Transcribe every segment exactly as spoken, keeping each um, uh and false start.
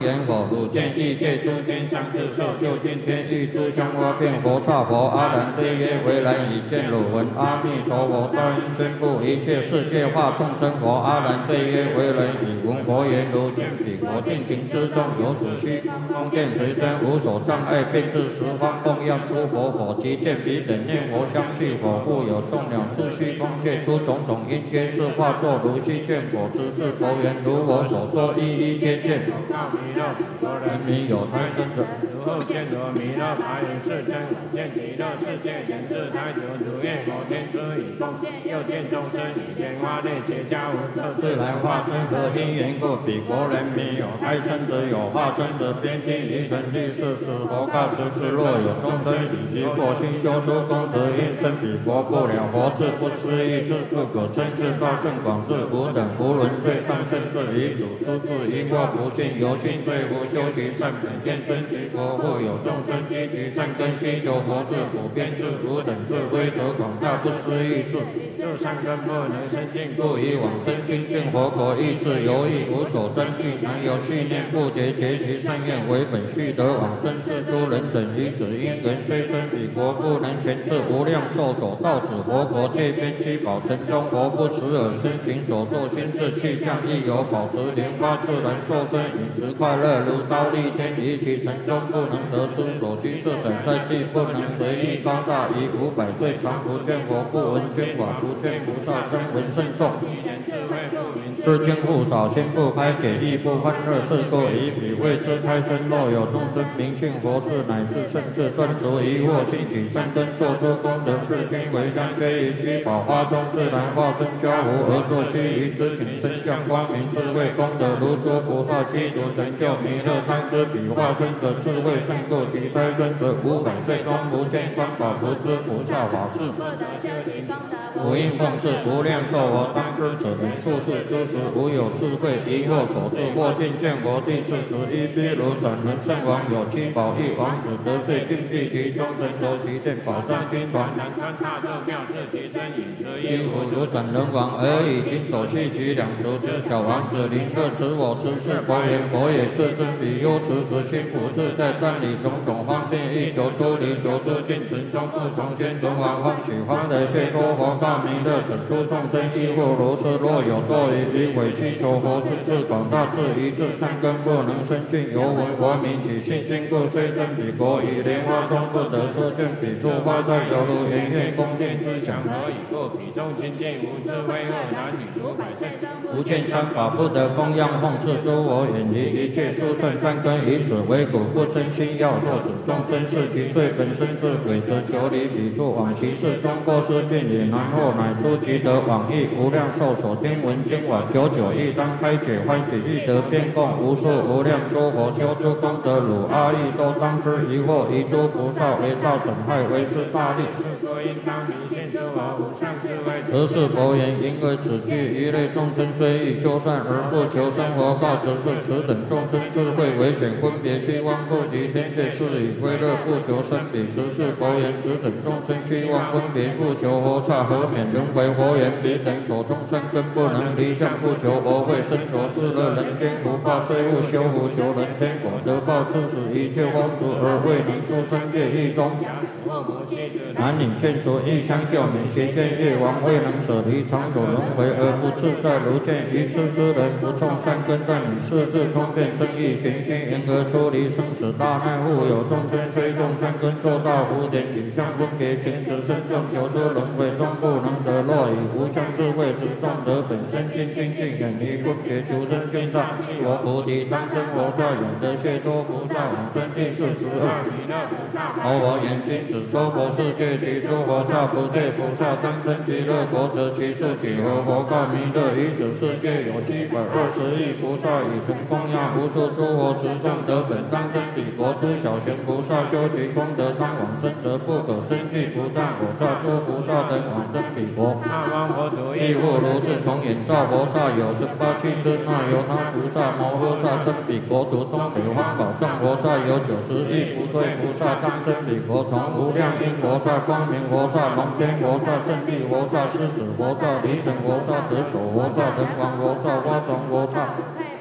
言佛如见异界诸天相自受，就近天欲诸香花变佛刹佛。阿难对曰：为然已见汝闻。阿弥陀佛，大应宣布一切世界化众生佛。阿难对曰：为人已闻佛言，如见彼国尽情之中，有此虚空见随身，无所障碍，遍至十方供养诸佛佛，即见彼等念佛相续佛，复有众鸟自虚空界出种种因皆是化作如虚见佛之是佛缘，如我所说，一一皆见。佛人民有胎生者，如后见着弥勒白云世间，见极乐世界，言自胎久，如月摩天之以供电，又见众生以天花内结跏无色自来化身，何因缘故？彼国人民有胎生者，有化身者，边地于神力士使佛告时是，若有众生以一过心修诸功德，因生彼国不了佛智，不思议智，不可称至道正广智，无等无伦最上甚至遗主，出自因过不尽，由心罪福修习善本，愿生其国，复有众生积集善根，心求佛智，普遍智，无等智威德广大，不思议智，就善根不能生尽，故以往生清净佛国意志犹豫无所争议，难有续念不竭，结其善愿为本续得往生是诸人等于此因缘，虽生彼国不能全至无量寿所到此佛国，界边七宝城中佛不时而身行所作心智气象，亦有保持莲花自然受身，饮食快乐如刀立天，于其城中不能得知所居是等在地，不能随意高大，以五百岁常不见佛，不闻经法，不见菩萨声闻甚众。知经不少，心不开解，亦不欢乐，是故以彼为之开生。若有众生明信佛智，乃至甚至断除疑惑，兴起善根，做出功德，是心为香，皆于居宝花中自然化身交互而作须臾之景，身相光明智慧功德，如诸菩萨积足成就弥勒当知彼化身者，智慧胜过其胎生者，五百岁中不见三宝，不知菩萨法事，不应奉事无量寿佛，当知此人处世之时，无有智慧疑惑所致，或尽见佛第四十一毗卢转轮圣王有七宝一王子得罪禁闭其中，神头其殿宝藏金传，南川大咒妙是其身饮食衣服如转轮王，而以金手系其两足之小王子，临各持我持是佛言，佛也是真彼忧持时心不自在，但以种种方便欲求出离，求出尽存中不从先轮王欢喜欢的谢多佛告弥勒，整出众生亦复如是，若有堕于以委屈求佛智智广大智一智善根不能生尽，犹闻佛名起信心故，虽生彼国以莲花中不得知见彼诸花在犹如圆月宫殿之祥，何以故？彼中清净无智慧恶男女五百岁不见三宝，不得供养奉事诸佛，远离一切殊胜善根，以此为苦，不生心要作此众生是其罪本身是鬼，则求离彼处往其事中过失尽也，然后乃出其得往诣无量寿所听闻经法，久久亦当开解欢喜，欲得遍供无数无量诸佛修诸功德，汝阿逸都当知疑惑，以诸菩萨为道损害，为是大利，是故应当明信诸佛无上智慧。此是佛言，因为此句一类众生虽欲修善而不求生活，告此是此等众生智慧为显，分别虚妄不及天界，是以归乐不求生彼。此是佛言，此等众生虚妄分别不求佛刹，何免轮回？佛言，彼等所种善根不能离相，不求佛慧，身着世乐人间福报，虽不修福求人天果，得报致使一切荒除，而未能出三界狱中。男女眷属一相救免，邪见业王未能舍离长久轮回而不自在，如见愚痴之人不种善根，但以四智聪辩正义行心，因而出离生死大难。复有众生虽种善根，做到福典景象分别情执身众，求出轮回终不能得。若以无相智慧之众得本身心清净，远离分别求生见障，我菩提当生佛刹，永得解脱菩萨往生第四十二弥勒菩萨。佛我眼睛只说佛世界及诸佛刹不对菩萨当生极乐国，则其数几何？佛告弥勒，于此世界有七百二十亿菩萨，以曾供养无数诸佛持众得本当生彼国。诸小贤菩萨修其功德当往生，则不可生计，不但我刹诸菩萨等往生彼国。那方佛土亦复如是，从眼照佛刹有十八气之那由他菩萨摩诃萨生彼国土，东北方宝藏佛刹有九十亿不对菩萨当生彼国，从无量因佛刹、光明佛刹、龙天佛刹、胜利佛刹、狮子佛刹、离尘佛刹、得狗佛刹、人王佛刹、花种佛刹、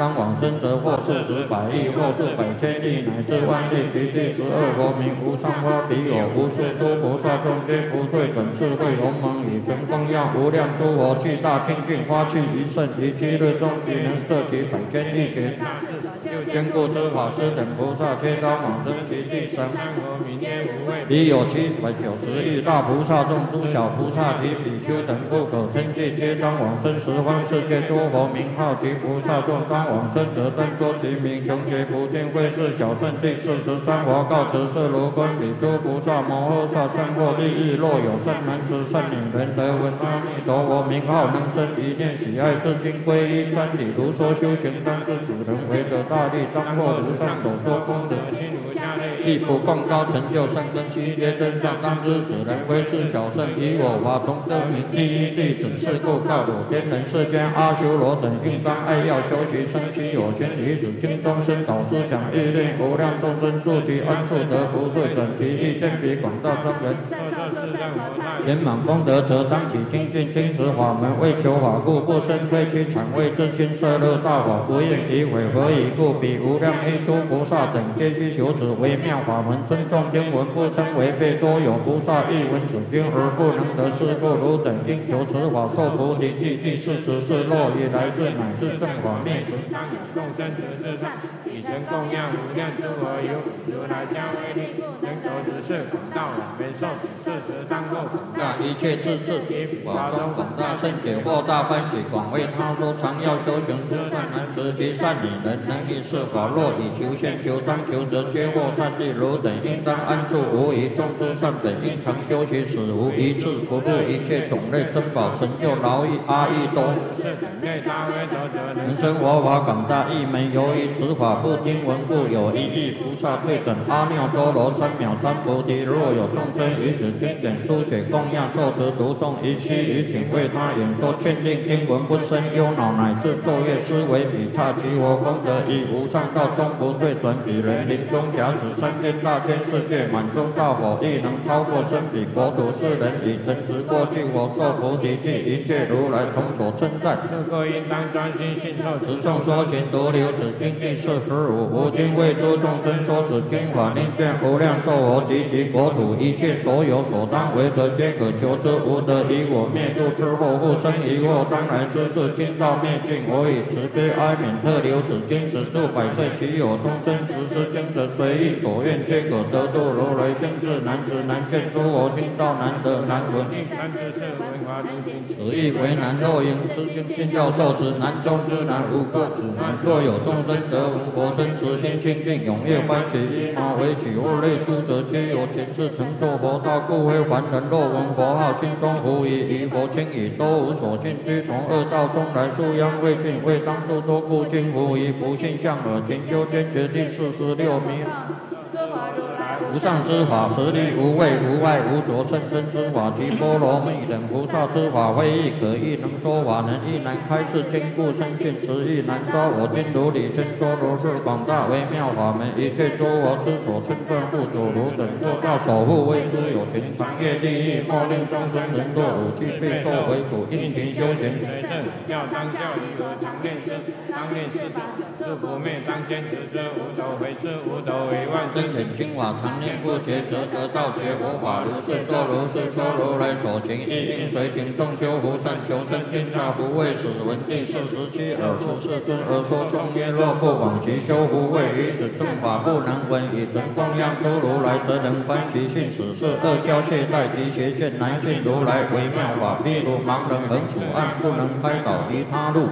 当往生者或是十百亿，或是百千亿，乃至万亿，其第十二佛名无上花彼有无数诸菩萨众皆不对等智慧勇猛，以神供养无量诸佛具大清净花趣一甚，于七日中即能摄其百千亿劫。坚固之法师等菩萨皆当往生其第三佛名曰无畏。彼有七百九十亿大菩萨众诸小菩萨及比丘等不可称计，皆当往生十方世界诸佛名号及菩萨众当往生者，当说其名，穷劫不尽会是小圣第四十三佛告辞世如观彼诸菩萨摩诃萨善获利益，若有善男子善女人得闻阿弥陀佛名号，能生一念喜爱，至今皈依瞻礼如说修行，当知此人为得大利，当获如上所说功德心如下类，亦不共高成就善根悉皆真相，当知此人为是小圣，以我法从得名第一弟子，是故告汝天人世间阿修罗等应当爱要修习生其有先于子经中生导师讲义令无量众生助其安处得不对转其意见比广大众人圆满功德者，当起精进听持法门，为求法故不生推其产为自心摄乐大法，不愿以毁何以故？彼无量依诸菩萨等皆须求此微妙法门，尊重经文不称违背，多有菩萨译闻此经而不能得是故，汝等应求此法受菩提记。第四十四若以来世乃至正法灭时，当有众生执事上，以神供养无量诸佛，有如来加威力，能求如是广大往遍受持四时当获广大一切智智，以法中广大圣解惑大欢喜，广为他说常要修行诸善男子及善女人，能以是法，若以求现求当求者，皆获善利。汝等应当安住无疑，众诸善本应常修习，使无一智不入一切种类珍宝，成就劳役阿逸多是等类大威德者，能生佛法广大义门。由于此法不经闻故，有一亿菩萨对等阿耨多罗三藐三菩提。若有众生于此经典书写供养受持读诵，一期于请为他演说劝令经文，不生忧恼，乃至昼夜思维彼刹其佛功德，以无上道终不退转。彼人临终假使三千大千世界满中大火，亦能超过生彼国土。世人以诚实过去我受菩提记，一切如来同所称赞。是故应当专心信受持诵说勤独留此经第四十五。吾今为诸众生说此经法，令见无量寿佛及其国土一切所有所当为者，皆可求之。无得以我灭度之后，复生疑惑，当来之事，经道灭尽。我以慈悲哀悯特留此经，止住百岁。其有众生执持经者，随意所愿，皆可得度。如来先世难知难见诸佛经道，难得难闻。此亦为难。若应此经信教受持，难中之难，无过此难。若有众生得闻佛身，慈心清净，踊跃欢喜，依马为取物类诸者，皆有前世成就佛道，故非凡人。若闻佛号，心中无疑，于佛轻语，都无所信，居从恶道中来，素殃未尽，未当度多故今无疑，不信相耳。勤修坚决第四十六名。无上之法，实力无畏无碍无着，甚深之法，其波罗蜜等菩萨之法，非亦可亦能说法，能亦难开示，坚固深信，实亦难招。我今如理宣说如是广大微妙法门，一切诸佛之所称赞护主，汝等做到守护，为之有情，长业利益，莫令众生人堕五趣，备受为苦，应勤修行。随正教当教仪和常念师，当念师自不灭，当坚持之。无斗回师，无斗为万真显清法，常念不绝，则得道觉。佛法如是说，如是说，如来所行，亦应随行。众修福善，求生天下福慧。使闻第四十七尔时世尊而说颂曰：若不往其修福慧，于此正法不能闻。以神供养诸如来，则能观其性。此是恶教懈怠及邪见难信如来微妙法。譬如盲人横处暗，不能开导于他路，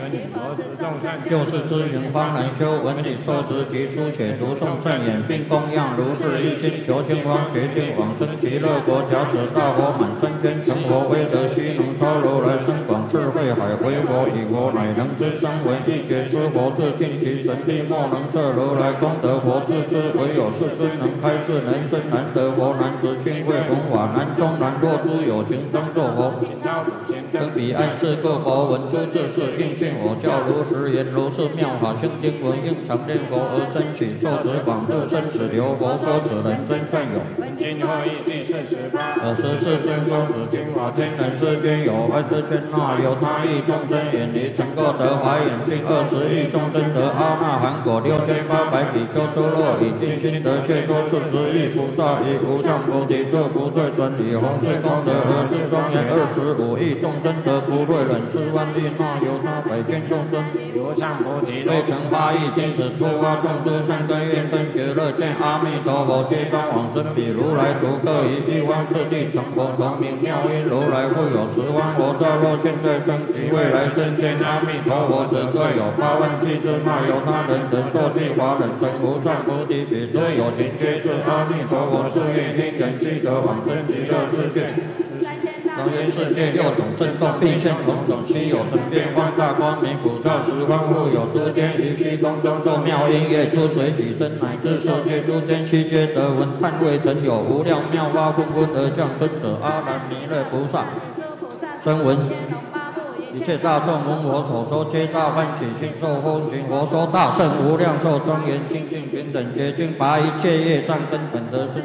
就是知行方能修。闻理受持及书写读诵正言，并供养如是一经，求经方决定往生极乐国。假使大佛满三千成佛，威德悉能超如来深广智慧海。为佛以佛乃能知三闻一觉，知佛自尽其神力，莫能测如来功德。佛自知唯有世尊能开示，能生难得佛，难知亲慧弘法，难中难。若诸有情当作佛，登彼岸是各佛闻诸智事，应信我教如实言。如是妙法清经文，应常念佛而生起，受持广度生死流。佛说此人真善有。今后义第四十八。尔时世尊说此经法，天人世间有爱之圈那有有他亿众生远离成垢得华眼净，二十亿众生得阿那含果，六千八百比丘诸若已尽心得解脱，四十亿菩萨以无上菩提作不退转以弘誓功德而是庄严，二十五亿众生得不退忍四万亿那由他百千众生无上菩提未成八亿金使出发众诸善根愿生觉乐见阿弥陀佛皆当往生彼如来独各以一方次第成佛同名妙音如来复有十方佛刹，若现在生及未来生见阿弥陀佛者各有八万七之那由他人人受记华人成无上菩提彼诸有情皆是阿弥陀佛是愿因缘悉得往生极乐世界。当今世界六种震动，并现种种稀有神变放大光明，普照十方复有诸天于虚空中奏妙音乐，出水起身，乃至受戒诸天悉皆得闻。叹未曾有无量妙法纷纷而降生者，阿难弥勒菩萨声闻。一切大众闻我所说，皆大欢喜心，受风行。我说大圣无量寿庄严清净平等洁净，拔一切业障根本得生。